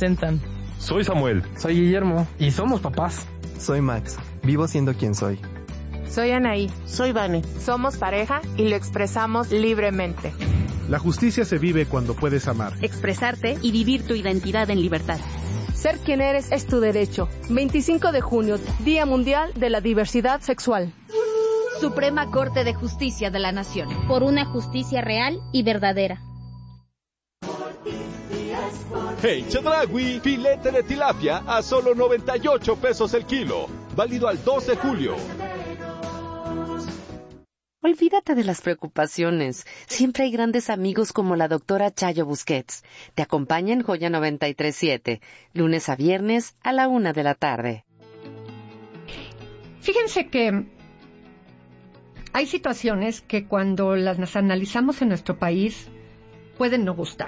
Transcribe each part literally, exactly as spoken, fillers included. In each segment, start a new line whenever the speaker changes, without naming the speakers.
presentan.
Soy Samuel.
Soy Guillermo.
Y somos papás.
Soy Max. Vivo siendo quien soy.
Soy Anaí.
Soy Vane.
Somos pareja y lo expresamos libremente.
La justicia se vive cuando puedes amar,
expresarte y vivir tu identidad en libertad.
Ser quien eres es tu derecho. veinticinco de junio, Día Mundial de la Diversidad Sexual.
Suprema Corte de Justicia de la Nación.
Por una justicia real y verdadera.
Hey, Chedraui, filete de tilapia a solo noventa y ocho pesos el kilo. Válido al dos de julio.
Olvídate de las preocupaciones. Siempre hay grandes amigos como la doctora Chayo Busquets. Te acompaña en Joya noventa y tres punto siete, lunes a viernes a la una de la tarde.
Fíjense que hay situaciones que cuando las analizamos en nuestro país pueden no gustar.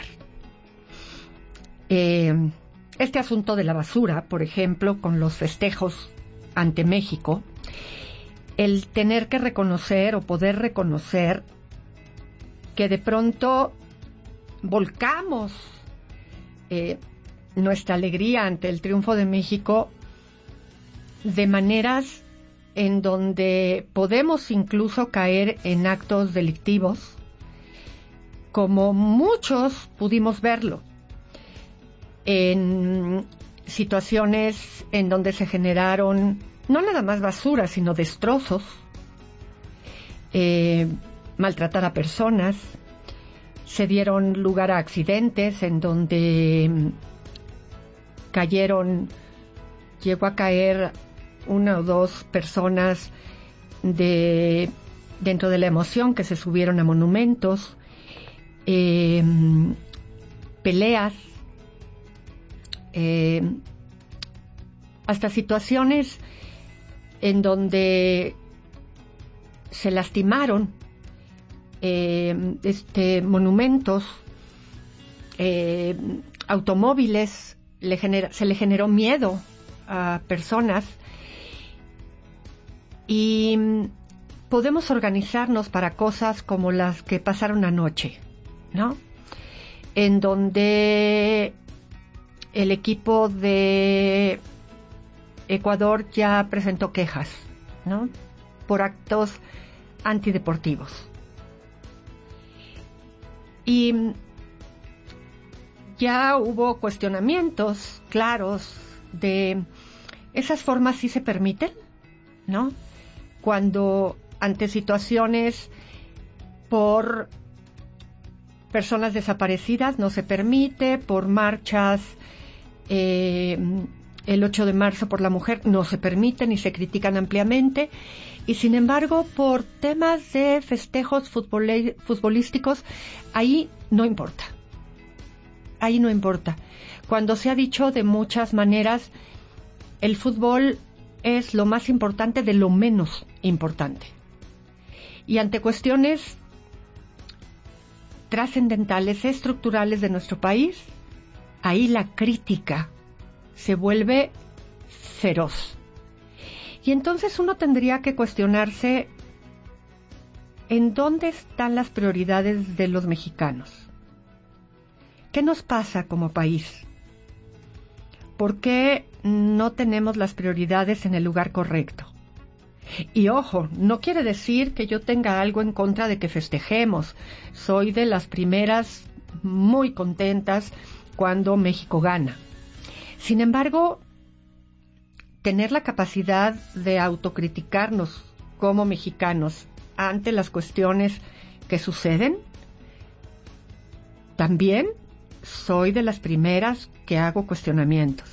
Eh, este asunto de la basura, por ejemplo, con los festejos ante México, el tener que reconocer o poder reconocer que de pronto volcamos eh, nuestra alegría ante el triunfo de México de maneras en donde podemos incluso caer en actos delictivos, como muchos pudimos verlo, en situaciones en donde se generaron no nada más basura, sino destrozos, eh, maltratar a personas, se dieron lugar a accidentes en donde cayeron, llegó a caer una o dos personas de dentro de la emoción que se subieron a monumentos, eh, peleas, eh, hasta situaciones en donde se lastimaron eh, este, monumentos, eh, automóviles, le genera, se le generó miedo a personas y podemos organizarnos para cosas como las que pasaron anoche, ¿no? En donde el equipo de Ecuador ya presentó quejas, ¿no?, por actos antideportivos. Y ya hubo cuestionamientos claros de esas formas sí se permiten, ¿no? Cuando ante situaciones por personas desaparecidas no se permite, por marchas eh, el ocho de marzo por la mujer no se permiten y se critican ampliamente, y sin embargo por temas de festejos futbol- futbolísticos ahí no importa, ahí no importa. Cuando se ha dicho de muchas maneras, el fútbol es lo más importante de lo menos importante, y ante cuestiones trascendentales, estructurales de nuestro país, ahí la crítica se vuelve feroz. Y entonces uno tendría que cuestionarse en dónde están las prioridades de los mexicanos. ¿Qué nos pasa como país? ¿Por qué no tenemos las prioridades en el lugar correcto? Y ojo, no quiere decir que yo tenga algo en contra de que festejemos. Soy de las primeras muy contentas cuando México gana. Sin embargo, tener la capacidad de autocriticarnos como mexicanos ante las cuestiones que suceden, también soy de las primeras que hago cuestionamientos.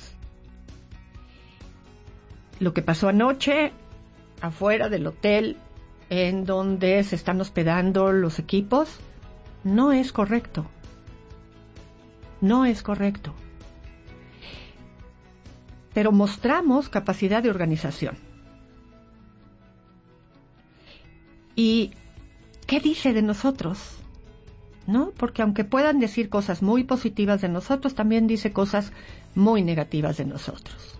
Lo que pasó anoche afuera del hotel en donde se están hospedando los equipos no es correcto. No es correcto. Pero mostramos capacidad de organización. ¿Y qué dice de nosotros? ¿No? Porque aunque puedan decir cosas muy positivas de nosotros, también dice cosas muy negativas de nosotros.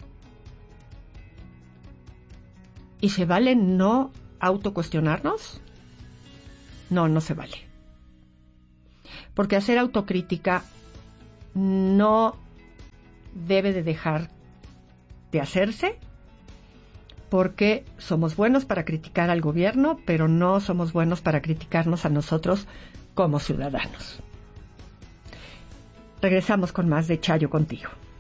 ¿Y se vale no autocuestionarnos? No, no se vale. Porque hacer autocrítica no debe de dejar de hacerse, porque somos buenos para criticar al gobierno, pero no somos buenos para criticarnos a nosotros como ciudadanos. Regresamos con más de Chayo contigo.